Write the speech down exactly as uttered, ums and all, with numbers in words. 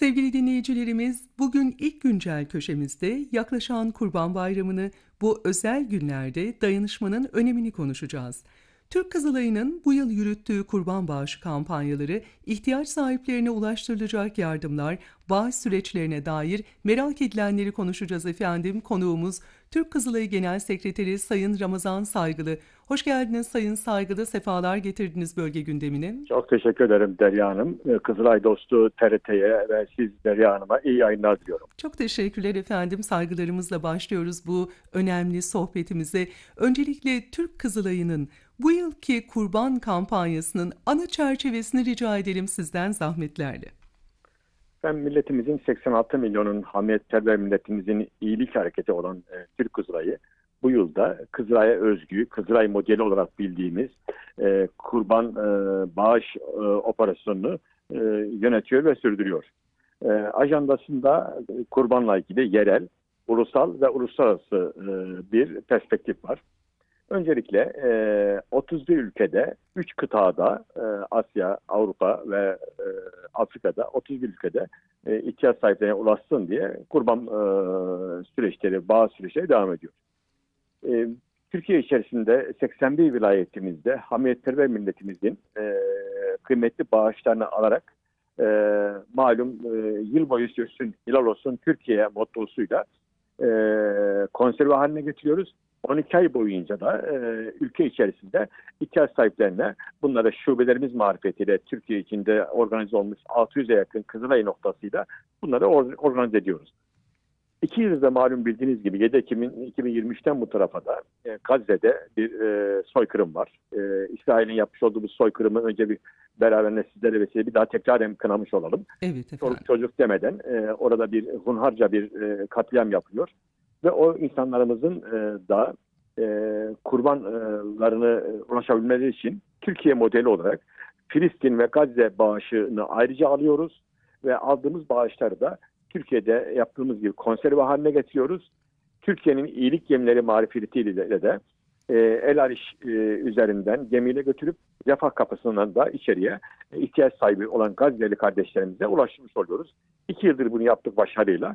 Sevgili dinleyicilerimiz, bugün ilk güncel köşemizde yaklaşan Kurban Bayramı'nı, bu özel günlerde dayanışmanın önemini konuşacağız. Türk Kızılayı'nın bu yıl yürüttüğü kurban bağışı kampanyaları, ihtiyaç sahiplerine ulaştırılacak yardımlar, bağış süreçlerine dair merak edilenleri konuşacağız efendim. Konuğumuz Türk Kızılayı Genel Sekreteri Sayın Ramazan Saygılı. Hoş geldiniz Sayın Saygılı, sefalar getirdiniz bölge gündemine. Çok teşekkür ederim Derya Hanım. Kızılay dostu T R T'ye ve siz Derya Hanım'a iyi yayınlar diliyorum. Çok teşekkürler efendim. Saygılarımızla başlıyoruz bu önemli sohbetimize. Öncelikle Türk Kızılayı'nın bu yılki kurban kampanyasının ana çerçevesini rica edelim sizden zahmetlerle. Ben milletimizin seksen altı milyonun hamiyetperver milletimizin iyilik hareketi olan e, Türk Kızılayı bu yılda Kızılay'a özgü, Kızılay modeli olarak bildiğimiz e, kurban e, bağış e, operasyonunu e, yönetiyor ve sürdürüyor. E, ajandasında kurbanla ilgili yerel, ulusal ve uluslararası e, bir perspektif var. Öncelikle e, otuz bir ülkede, üç kıtada, e, Asya, Avrupa ve e, Afrika'da otuz bir ülkede e, ihtiyaç sahiplerine ulaşsın diye kurban e, süreçleri, bağ süreçleri devam ediyor. E, Türkiye içerisinde seksen bir vilayetimizde hamiyetperver milletimizin e, kıymetli bağışlarını alarak e, malum e, yıl boyu sürsün, hilal olsun Türkiye mottosuyla e, konserve haline getiriyoruz. on iki ay boyunca da e, ülke içerisinde ihtiyaç sahiplerine bunlara şubelerimiz marifetiyle Türkiye içinde organize olmuş altı yüze yakın Kızılay noktasıyla bunları or- organize ediyoruz. İki yılda malum bildiğiniz gibi yedi Ekim iki bin yirmi üçten bu tarafa da e, Gazze'de bir e, soykırım var. E, İsrail'in yapmış olduğu bu soykırımı önce bir beraberinde sizlerle vesile bir daha tekrar kınamış olalım. Evet efendim. Çoluk çocuk demeden e, orada bir hunharca bir e, katliam yapıyor. Ve o insanlarımızın e, da e, kurbanlarını ulaşabilmeleri için Türkiye modeli olarak Filistin ve Gazze bağışını ayrıca alıyoruz. Ve aldığımız bağışları da Türkiye'de yaptığımız gibi konserve haline getiriyoruz. Türkiye'nin iyilik gemileri marifetiyle de e, El Ariş e, üzerinden gemiyle götürüp Refah kapısından da içeriye e, ihtiyaç sahibi olan Gazze'li kardeşlerimize ulaştırmış oluyoruz. İki yıldır bunu yaptık başarıyla.